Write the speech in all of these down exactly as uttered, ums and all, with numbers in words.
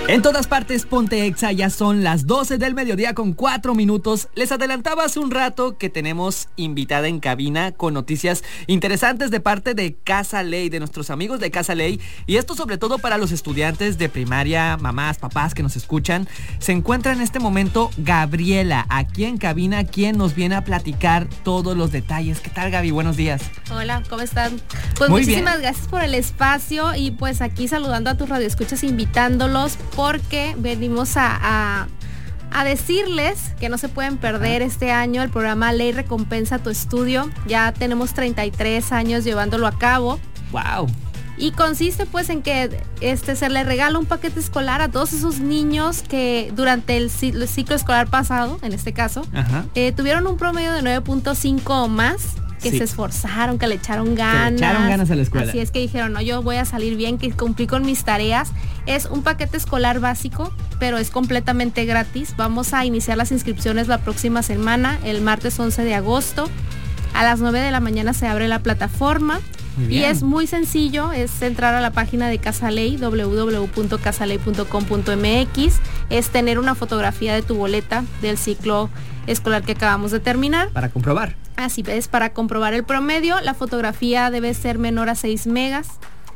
En todas partes, ponte Exa, ya son las doce del mediodía con cuatro minutos. Les adelantaba hace un rato que tenemos invitada en cabina con noticias interesantes de parte de Casa Ley, de nuestros amigos de Casa Ley. Y esto sobre todo para los estudiantes de primaria, mamás, papás que nos escuchan. Se encuentra en este momento Gabriela, aquí en cabina, quien nos viene a platicar todos los detalles. ¿Qué tal, Gaby? Buenos días. Hola, ¿cómo están? Pues Muy muchísimas bien. gracias por el espacio y pues aquí saludando a tus radioescuchas, invitándolos porque venimos a, a, a decirles que no se pueden perder este año el programa Ley Recompensa Tu Estudio. Ya tenemos treinta y tres años llevándolo a cabo. ¡Wow! Y consiste pues en que este se le regala un paquete escolar a todos esos niños que durante el ciclo, el ciclo escolar pasado, en este caso, eh, tuvieron un promedio de nueve punto cinco o más. Que sí. Se esforzaron, que le echaron ganas. Que le echaron ganas a la escuela. Así es, que dijeron, no, yo voy a salir bien, que cumplí con mis tareas. Es un paquete escolar básico, pero es completamente gratis. Vamos a iniciar las inscripciones la próxima semana, el martes once de agosto. A las nueve de la mañana se abre la plataforma. Y es muy sencillo, es entrar a la página de Casa Ley, doble u doble u doble u punto casa ley punto com punto m x, es tener una fotografía de tu boleta del ciclo escolar que acabamos de terminar. Para comprobar. Así es, para comprobar el promedio, la fotografía debe ser menor a seis megas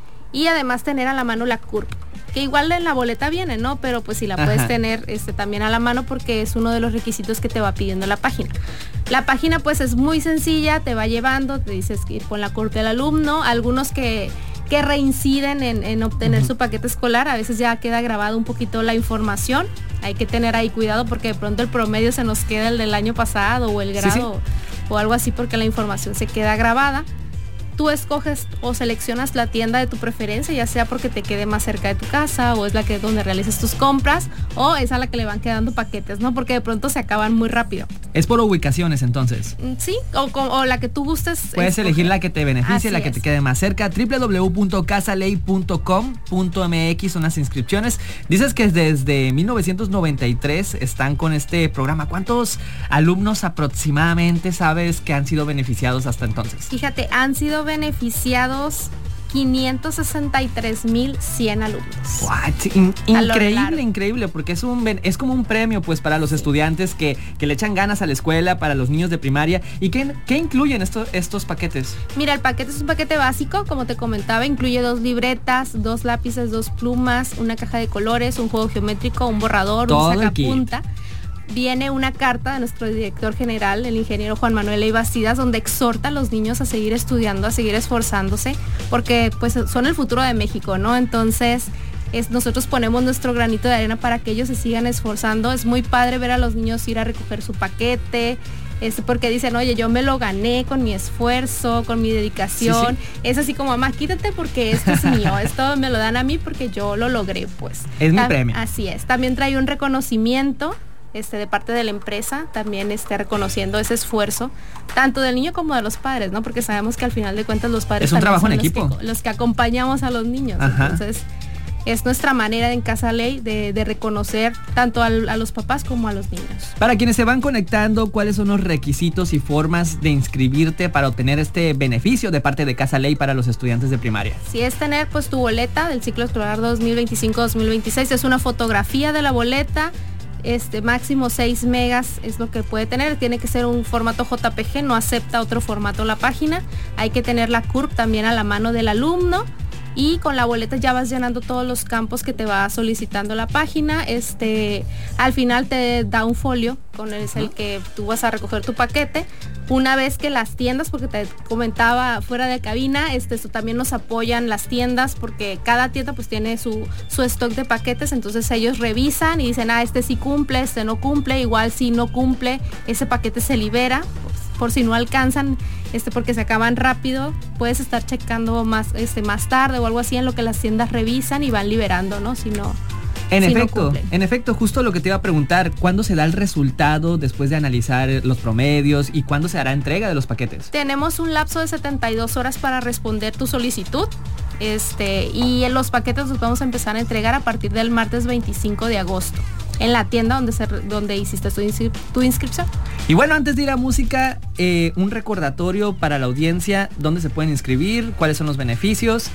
y además tener a la mano la curva, que igual en la boleta viene, ¿no? Pero pues si la puedes Ajá. tener este, también a la mano porque es uno de los requisitos que te va pidiendo la página. La página pues es muy sencilla, te va llevando, te dices que pon la curva del alumno, algunos que, que reinciden en, en obtener uh-huh. su paquete escolar, a veces ya queda grabado un poquito la información, hay que tener ahí cuidado porque de pronto el promedio se nos queda el del año pasado o el grado sí, sí. o algo así porque la información se queda grabada. Tú escoges o seleccionas la tienda de tu preferencia, ya sea porque te quede más cerca de tu casa o es la que donde realices tus compras o es a la que le van quedando paquetes, ¿no? Porque de pronto se acaban muy rápido. Es por ubicaciones entonces. Sí, o, o la que tú gustes. Puedes escoger. Elegir la que te beneficie, Así la que es. te quede más cerca. doble u doble u doble u punto casa ley punto com punto m x son las inscripciones. Dices que desde mil novecientos noventa y tres están con este programa. ¿Cuántos alumnos aproximadamente sabes que han sido beneficiados hasta entonces? Fíjate, han sido beneficiados quinientos sesenta y tres mil cien alumnos. What? In- increíble, increíble, porque es un es como un premio pues para los sí. estudiantes que, que le echan ganas a la escuela, para los niños de primaria. ¿Y qué, qué incluyen estos, estos paquetes? Mira, el paquete es un paquete básico, como te comentaba, incluye dos libretas, dos lápices, dos plumas, una caja de colores, un juego geométrico, un borrador, Todo un sacapunta. Viene una carta de nuestro director general, el ingeniero Juan Manuel Ley Bastidas, donde exhorta a los niños a seguir estudiando, a seguir esforzándose, porque pues son el futuro de México, ¿no? Entonces, es, nosotros ponemos nuestro granito de arena para que ellos se sigan esforzando. Es muy padre ver a los niños ir a recoger su paquete, es porque dicen, oye, yo me lo gané con mi esfuerzo, con mi dedicación. Sí, sí. Es así como, mamá, quítate porque esto es mío, esto me lo dan a mí porque yo lo logré, pues. Es mi premio. Así es. También trae un reconocimiento Este, de parte de la empresa, también este, reconociendo ese esfuerzo, tanto del niño como de los padres, ¿no? Porque sabemos que al final de cuentas los padres es un trabajo en los equipo. Que, los que acompañamos a los niños. Ajá. Entonces, es nuestra manera en Casa Ley de, de reconocer tanto al, a los papás como a los niños. Para quienes se van conectando, ¿cuáles son los requisitos y formas de inscribirte para obtener este beneficio de parte de Casa Ley para los estudiantes de primaria? Si es tener pues tu boleta del ciclo escolar dos mil veinticinco dos mil veintiséis, es una fotografía de la boleta. Este máximo seis megas es lo que puede tener, tiene que ser un formato J P G, no acepta otro formato la página, hay que tener la curva también a la mano del alumno y con la boleta ya vas llenando todos los campos que te va solicitando la página. Este, al final te da un folio con el, el que tú vas a recoger tu paquete. Una vez que las tiendas, porque te comentaba fuera de cabina, este, esto también nos apoyan las tiendas porque cada tienda pues tiene su, su stock de paquetes, entonces ellos revisan y dicen, ah, este sí cumple, este no cumple, igual si no cumple, ese paquete se libera, pues, por si no alcanzan, este, porque se acaban rápido, puedes estar checando más, este, más tarde o algo así en lo que las tiendas revisan y van liberando, ¿no? Si no... En si efecto, no en efecto, justo lo que te iba a preguntar, ¿cuándo se da el resultado después de analizar los promedios y cuándo se hará entrega de los paquetes? Tenemos un lapso de setenta y dos horas para responder tu solicitud, este, y en los paquetes los vamos a empezar a entregar a partir del martes veinticinco de agosto, en la tienda donde, se, donde hiciste tu, inscri- tu inscripción. Y bueno, antes de ir a música, eh, un recordatorio para la audiencia, ¿dónde se pueden inscribir? ¿Cuáles son los beneficios?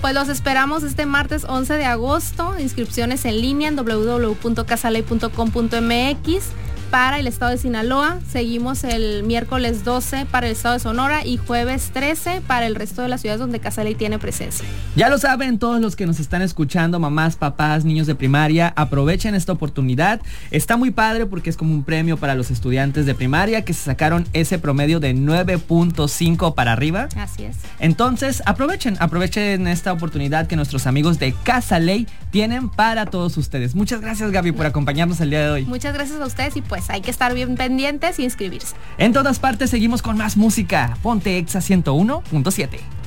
Pues los esperamos este martes once de agosto, inscripciones en línea en doble u doble u doble u punto casaley punto com punto m x para el estado de Sinaloa. Seguimos el miércoles doce para el estado de Sonora y jueves trece para el resto de las ciudades donde Casaley tiene presencia. Ya lo saben todos los que nos están escuchando, mamás, papás, niños de primaria, aprovechen esta oportunidad. Está muy padre porque es como un premio para los estudiantes de primaria que se sacaron ese promedio de nueve punto cinco para arriba. Así es. Entonces aprovechen, aprovechen esta oportunidad que nuestros amigos de Casaley tienen para todos ustedes. Muchas gracias, Gaby, por acompañarnos el día de hoy. Muchas gracias a ustedes y pues hay que estar bien pendientes y inscribirse. En todas partes seguimos con más música. Ponte Exa ciento uno punto siete.